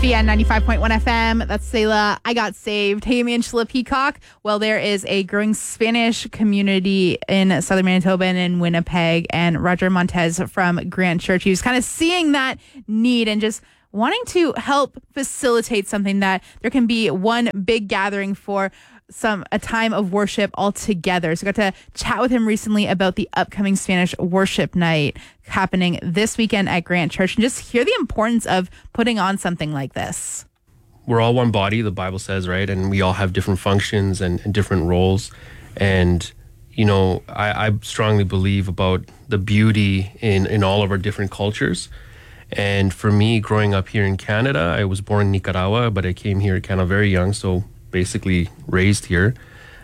CHVN 95.1 FM. That's Selah. I Got Saved. Hey, I'm Angela Peacock. Well, there is a growing Spanish community in southern Manitoba and in Winnipeg. And Roger Montez from Grant Church, he was kind of seeing that need and just wanting to help facilitate something that there can be one big gathering for a time of worship all together. So I got to chat with him recently about the upcoming Spanish worship night happening this weekend at Grant Church and just hear the importance of putting on something like this. We're all one body, the Bible says, right? And we all have different functions and different roles. And, you know, I strongly believe about the beauty in all of our different cultures. And for me, growing up here in Canada, I was born in Nicaragua, but I came here kind of very young, so basically raised here.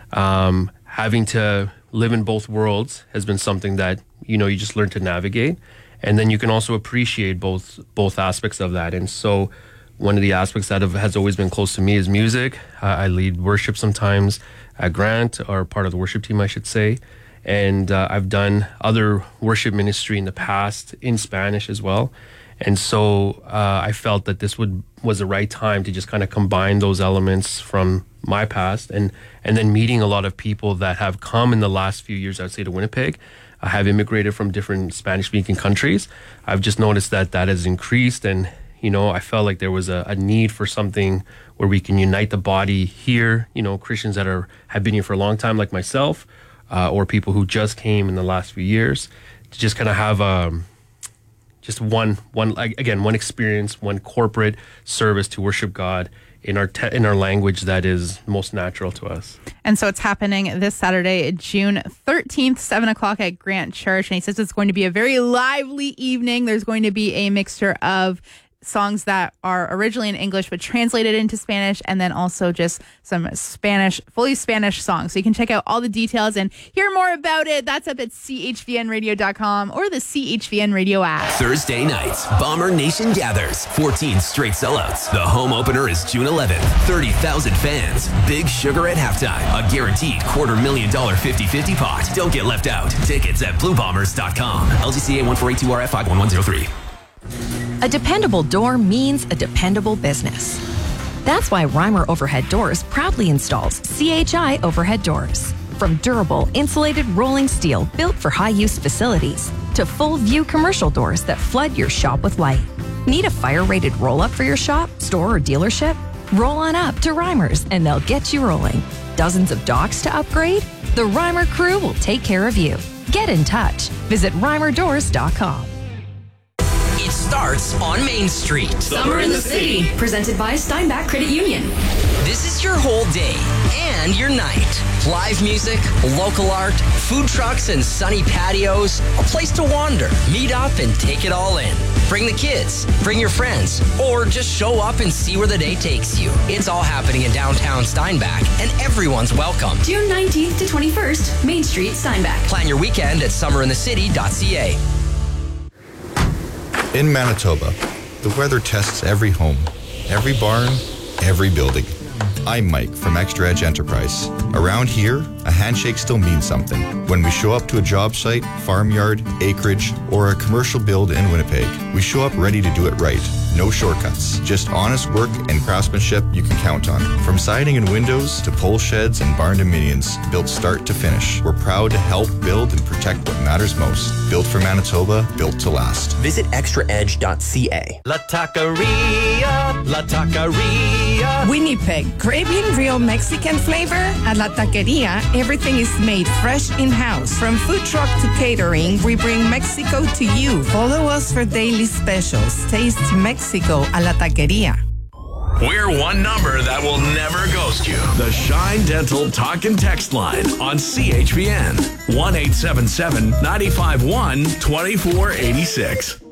Having to live in both worlds has been something that, you know, you just learn to navigate. And then you can also appreciate both aspects of that. And so one of the aspects that has always been close to me is music. I lead worship sometimes at Grant, or part of the worship team, I should say. And I've done other worship ministry in the past in Spanish as well. And so I felt that this was the right time to just kind of combine those elements from my past and then meeting a lot of people that have come in the last few years, I'd say, to Winnipeg. I have immigrated from different Spanish-speaking countries. I've just noticed that has increased, and, you know, I felt like there was a need for something where we can unite the body here, you know, Christians that have been here for a long time like myself, or people who just came in the last few years, to just kind of have just one experience, one corporate service to worship God in our language that is most natural to us. And so it's happening this Saturday, June 13th, 7 o'clock at Grant Church. And he says it's going to be a very lively evening. There's going to be a mixture of songs that are originally in English but translated into Spanish, and then also just some fully Spanish songs. So you can check out all the details and hear more about it. That's up at chvnradio.com or the CHVN Radio app. Thursday nights, Bomber Nation gathers. 14 straight sellouts. The home opener is June 11th. 30,000 fans. Big Sugar at halftime. A guaranteed $250,000 50-50 pot. Don't get left out. Tickets at bluebombers.com. LGCA 1482RF 51103. A dependable door means a dependable business. That's why Reimer Overhead Doors proudly installs CHI overhead doors. From durable, insulated rolling steel built for high-use facilities to full-view commercial doors that flood your shop with light. Need a fire-rated roll-up for your shop, store, or dealership? Roll on up to Reimer's and they'll get you rolling. Dozens of docks to upgrade? The Reimer crew will take care of you. Get in touch. Visit reimerdoors.com. It starts on Main Street. Summer in the City, presented by Steinbach Credit Union. This is your whole day and your night. Live music, local art, food trucks and sunny patios, a place to wander, meet up and take it all in. Bring the kids, bring your friends, or just show up and see where the day takes you. It's all happening in downtown Steinbach, and everyone's welcome. June 19th to 21st, Main Street, Steinbach. Plan your weekend at summerinthecity.ca. In Manitoba, the weather tests every home, every barn, every building. I'm Mike from Extra Edge Enterprise. Around here, a handshake still means something. When we show up to a job site, farmyard, acreage, or a commercial build in Winnipeg, we show up ready to do it right. No shortcuts, just honest work and craftsmanship you can count on. From siding and windows to pole sheds and barn dominions, built start to finish. We're proud to help build and protect what matters most. Built for Manitoba, built to last. Visit extraedge.ca. La Taqueria, La Taqueria. Winnipeg, craving real Mexican flavor? At La Taqueria, everything is made fresh in-house. From food truck to catering, we bring Mexico to you. Follow us for daily specials. Taste Mexico a La Taqueria. We're one number that will never ghost you. The Shine Dental Talk and Text line on CHVN. 1-877-951-2486.